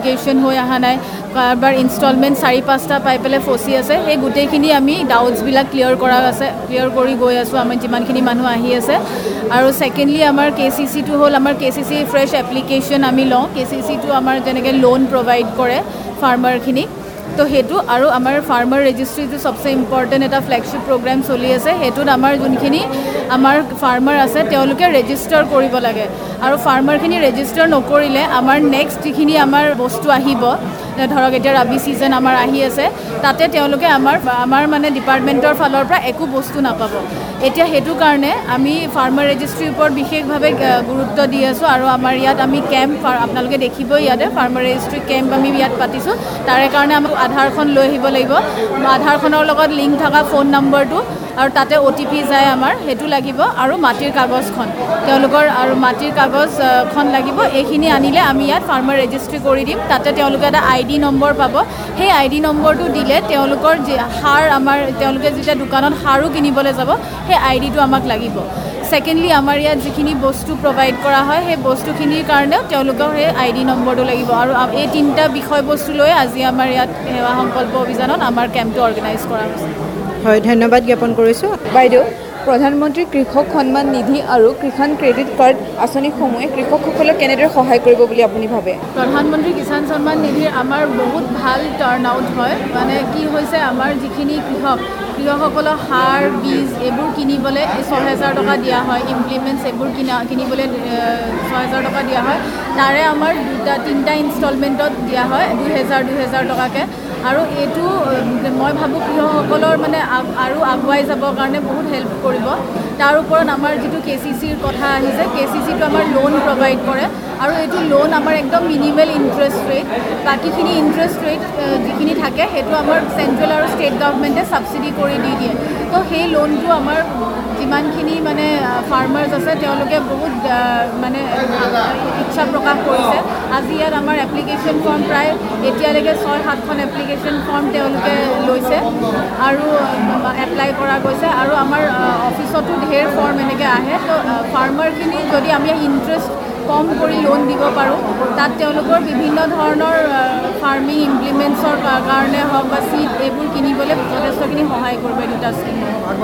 Application হৈ অহা নাই, কাৰোবাৰ ইনষ্টলমেণ্ট 4-5টা পাই পেলাই ফচি আছে, সেই গোটেইখিনি আমি ডাউটছবিলাক ক্লিয়াৰ কৰি গৈ আছোঁ আমি যিমানখিনি মানুহ আহি আছে। আৰু ছেকেণ্ডলি আমাৰ KCC-টো হ'ল আমাৰ KCC ফ্ৰেছ এপ্লিকেশ্যন আমি লওঁ। KCC-টো আমাৰ যেনেকৈ লোন প্ৰভাইড কৰে ফাৰ্মাৰখিনি, তো সেইটো আৰু আমাৰ ফাৰ্মাৰ ৰেজিষ্ট্ৰিটো চবচে ইম্পৰ্টেণ্ট এটা ফ্লেগশ্বিপ প্ৰগ্ৰেম চলি আছে। সেইটোত আমাৰ যোনখিনি আমাৰ ফাৰ্মাৰ আছে তেওঁলোকে ৰেজিষ্টাৰ কৰিব লাগে, আৰু ফাৰ্মাৰখিনি ৰেজিষ্টাৰ নকৰিলে আমাৰ নেক্সট যিখিনি আমাৰ বস্তু আহিব, ধৰক এতিয়া ৰাবি ছিজন আমাৰ আহি আছে, তাতে তেওঁলোকে আমাৰ মানে ডিপাৰ্টমেণ্টৰ ফালৰ পৰা একো বস্তু নাপাব। এতিয়া সেইটো কাৰণে আমি ফাৰ্মাৰ ৰেজিষ্ট্ৰিৰ ওপৰত বিশেষভাৱে গুৰুত্ব দি আছোঁ, আৰু আমাৰ ইয়াত আমি কেম্প, আপোনালোকে দেখিবই ইয়াতে ফাৰ্মাৰ ৰেজিষ্ট্ৰি কেম্প আমি ইয়াত পাতিছোঁ। তাৰে কাৰণে আমাক আধাৰখন লৈ আহিব লাগিব, আধাৰখনৰ লগত লিংক থকা ফোন নম্বৰটো, আৰু তাতে OTP যায় আমাৰ, সেইটো লাগিব, আৰু মাটিৰ কাগজখন তেওঁলোকৰ, আৰু মাটিৰ কাগজখন লাগিব। এইখিনি আনিলে আমি ইয়াত ফাৰ্মাৰ ৰেজিষ্ট্ৰি কৰি দিম। তাতে তেওঁলোকে এটা ID নম্বৰ পাব, সেই ID নম্বৰটো দিলে তেওঁলোকৰ সাৰ তেওঁলোকে যেতিয়া দোকানত সাৰো কিনিবলৈ যাব সেই IDটো আমাক লাগিব। ছেকেণ্ডলি আমাৰ ইয়াত যিখিনি বস্তু প্ৰভাইড কৰা হয় সেই বস্তুখিনিৰ কাৰণেও তেওঁলোকৰ সেই ID নম্বৰটো লাগিব, আৰু এই 3টা বিষয়বস্তু লৈ আজি আমাৰ ইয়াত সেৱা সংকল্প অভিযানত আমাৰ কেম্পটো অৰ্গেনাইজ কৰা হৈছে। হয়, ধন্যবাদ জ্ঞাপন কৰিছোঁ। বাইদেউ, প্ৰধানমন্ত্ৰী কৃষক সন্মান নিধি আৰু কিষাণ ক্ৰেডিট কাৰ্ড আঁচনিসমূহে কৃষকসকলক কেনেদৰে সহায় কৰিব বুলি আপুনি ভাবে? প্ৰধানমন্ত্ৰী কিষাণ সন্মান নিধিৰ আমাৰ বহুত ভাল টাৰ্ণ আউট হয়। মানে কি হৈছে, আমাৰ যিখিনি কৃষকসকলক সাৰ, বীজ এইবোৰ কিনিবলৈ 6,000 টকা দিয়া হয়, ইমপ্লিমেণ্টছ এইবোৰ কিনিবলৈ 6,000 টকা দিয়া হয়। তাৰে আমাৰ 2-3টা ইনষ্টলমেণ্টত দিয়া হয় 2,000 টকাকৈ। আৰু এইটো মই ভাবোঁ কৃষকসকলৰ মানে আৰু আগুৱাই যাবৰ কাৰণে বহুত হেল্প কৰিব। তাৰ ওপৰত আমাৰ যিটো KCCৰ কথা আহিছে, KCCটো আমাৰ লোন প্ৰভাইড কৰে, আৰু এইটো লোন আমাৰ একদম মিনিমেল ইণ্টাৰেষ্ট ৰেট। বাকীখিনি ইণ্টাৰেষ্ট ৰেট যিখিনি থাকে সেইটো আমাৰ চেণ্ট্ৰেল আৰু ষ্টেট গভৰ্ণমেণ্টে ছাবচিডি কৰি দি দিয়ে। তো সেই লোনটো আমাৰ যিমানখিনি মানে ফাৰ্মাৰ্ছ আছে তেওঁলোকে বহুত মানে ইচ্ছা প্ৰকাশ কৰিছে। আজি ইয়াত আমাৰ এপ্লিকেশ্যন ফৰ্ম প্ৰায় এতিয়ালৈকে 6-7খন এপ্লিকেশ্যন ফৰ্ম তেওঁলোকে লৈছে আৰু এপ্লাই কৰা গৈছে, আৰু আমাৰ অফিচতো ঢেৰ ফৰ্ম এনেকৈ আহে। তো ফাৰ্মাৰখিনি যদি আমি ইণ্টাৰেষ্ট কম কৰি লোন দিব পাৰোঁ, তাত তেওঁলোকৰ বিভিন্ন ধৰণৰ ফাৰ্মিং ইমপ্লিমেণ্টছৰ কাৰণে হওক বা চিড এইবোৰ কিনিবলৈ যথেষ্টখিনি সহায় কৰিব দুটা স্কিম।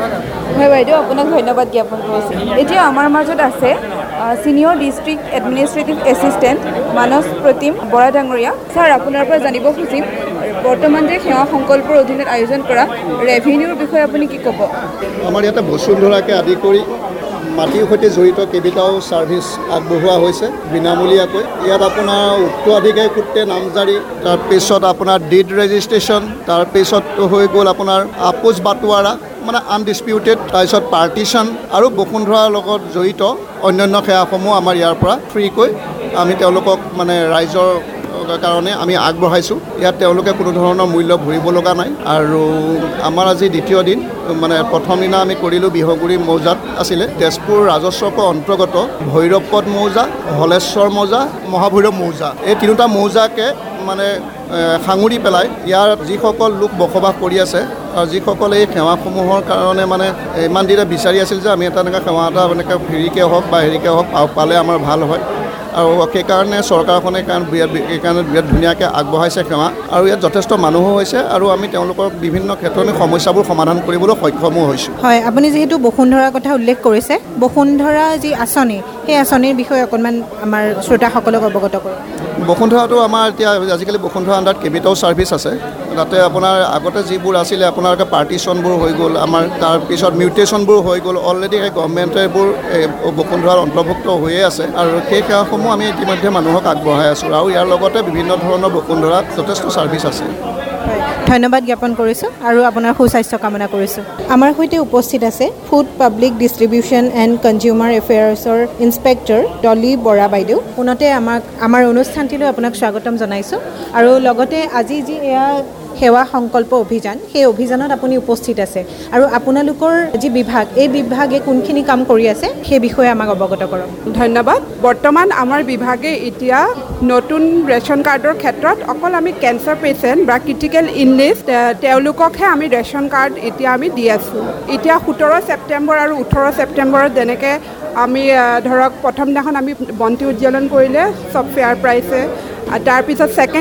হয় বাইদেউ, আপোনাক ধন্যবাদ জ্ঞাপন কৰিছোঁ। এতিয়া আমাৰ মাজত আছে senior district administrative assistant Manas Pratim Bora ডাঙৰীয়া। ছাৰ, আপোনাৰ পৰা জানিব খুজিম, বৰ্তমান যে সেৱা সংকল্পৰ অধীনত আয়োজন কৰা ৰেভিনিউৰ বিষয়ে আপুনি কি ক'ব? আমাৰ ইয়াতে বসুন্ধৰাকে আদি কৰি মাটিৰ সৈতে জড়িত কেইবাটাও ছাৰ্ভিচ আগবঢ়োৱা হৈছে বিনামূলীয়াকৈ। ইয়াত আপোনাৰ উত্তৰাধিকাৰী সূত্ৰে নামজাৰি, তাৰপিছত আপোনাৰ ডিড ৰেজিষ্ট্ৰেশ্যন, তাৰপিছত হৈ গ'ল আপোনাৰ আপোচ বাটোৱাৰা মানে আনডিছপিউটেড, তাৰপিছত পাৰ্টিশ্যন আৰু বসুন্ধৰাৰ লগত জড়িত অন্যান্য সেৱাসমূহ আমাৰ ইয়াৰ পৰা ফ্ৰীকৈ আমি তেওঁলোকক মানে ৰাইজৰ কাৰণে আমি আগবঢ়াইছোঁ। ইয়াত তেওঁলোকে কোনো ধৰণৰ মূল্য ভৰিব লগা নাই। আৰু আমাৰ আজি দ্বিতীয় দিন, মানে প্ৰথম দিনা আমি কৰিলোঁ বিহগুৰি মৌজাত আছিলে, তেজপুৰ ৰাজস্বকৰ অন্তৰ্গত ভৈৰৱপদ মৌজা, হলেশ্বৰ মৌজা, মহাভৈৰৱ মৌজা, এই 3টা মৌজাকে মানে সাঙুৰি পেলাই ইয়াৰ যিসকল লোক বসবাস কৰি আছে আৰু যিসকলে এই সেৱাসমূহৰ কাৰণে মানে ইমান দিনে বিচাৰি আছিল যে আমি এনেকৈ সেৱা এটা এনেকৈ ফ্ৰীকৈ হওক বা হেৰিকৈ হওক পালে আমাৰ ভাল হয়। আৰু সেইকাৰণে চৰকাৰখনে বিৰাট ধুনীয়াকৈ আগবঢ়াইছে সেৱা, আৰু ইয়াত যথেষ্ট মানুহো হৈছে, আৰু আমি তেওঁলোকৰ বিভিন্ন ক্ষেত্ৰত সমস্যাবোৰ সমাধান কৰিবলৈ সক্ষমো হৈছোঁ। হয়, আপুনি যিহেতু বসুন্ধৰাৰ কথা উল্লেখ কৰিছে, বসুন্ধৰা যি আঁচনি, সেই আঁচনিৰ বিষয়ে অকণমান আমাৰ শ্ৰোতাসকলক অৱগত কৰক। বসুন্ধৰাটো আমাৰ এতিয়া আজিকালি বসুন্ধৰা আণ্ডাৰত কেইবাটাও ছাৰ্ভিচ আছে। তাতে আপোনাৰ আগতে যিবোৰ আছিলে আপোনাৰ পাৰ্টিশ্যনবোৰ হৈ গ'ল, আমাৰ তাৰপিছত মিউটেশ্যনবোৰ হৈ গ'ল। অলৰেডি সেই গভৰ্ণমেণ্টে এইবোৰ বসুন্ধৰাৰ অন্তৰ্ভুক্ত হৈয়ে আছে, আৰু সেই সেৱাসমূহ আমি ইতিমধ্যে মানুহক আগবঢ়াই আছোঁ, আৰু ইয়াৰ লগতে বিভিন্ন ধৰণৰ বসুন্ধৰাত যথেষ্ট ছাৰ্ভিচ আছে। ধন্যবাদ জ্ঞাপন কৰিছোঁ আৰু আপোনাৰ সুস্বাস্থ্য কামনা কৰিছোঁ। আমাৰ সৈতে উপস্থিত আছে food public distribution and consumer এফেয়াৰ্ছৰ inspector Dolly Bora বাইদেউ। পোনতে আমাৰ অনুষ্ঠানটিলৈ আপোনাক স্বাগতম জনাইছোঁ, আৰু লগতে আজি যি এয়া সেৱা সংকল্প অভিযান, সেই অভিযানত আপুনি উপস্থিত আছে, আৰু আপোনালোকৰ যি বিভাগ, এই বিভাগে কোনখিনি কাম কৰি আছে সেই বিষয়ে আমাক অৱগত কৰক। ধন্যবাদ। বৰ্তমান আমাৰ বিভাগে এতিয়া নতুন ৰেচন কাৰ্ডৰ ক্ষেত্ৰত অকল আমি কেঞ্চাৰ পেচেণ্ট বা ক্ৰিটিকেল ইলনেছ তেওঁলোককহে আমি ৰেচন কাৰ্ড এতিয়া আমি দি আছোঁ। এতিয়া 17 ছেপ্টেম্বৰ আৰু 18 ছেপ্টেম্বৰত যেনেকৈ আমি ধৰক প্ৰথম দিনাখন আমি বন্তি উজ্জ্বলন কৰিলে চব ফেয়াৰ প্ৰাইছে, তাৰপিছত ছেকেণ্ড